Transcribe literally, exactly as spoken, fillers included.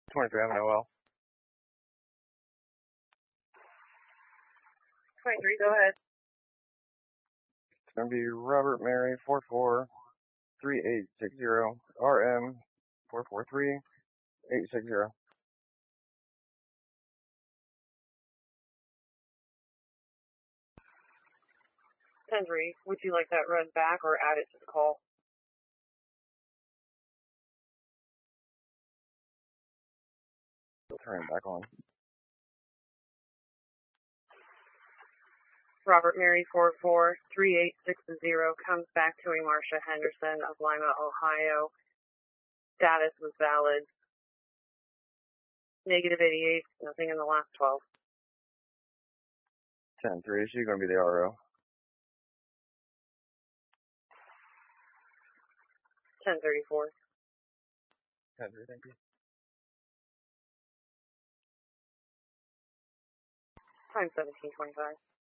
twenty-three, I'm an O L. twenty-three, go ahead. It's going to be Robert Mary four four three eight six zero, R M four four three eight six zero. ten three, would you like that run back or add it to the call? Turn it back on. Robert Mary four four three eight six zero comes back to a Marsha Henderson of Lima, Ohio. Status was valid. Negative eighty-eight, nothing in the last twelve. ten three, she's going to be the R O. ten thirty-four. ten three, thank you. Time seventeen twenty-five.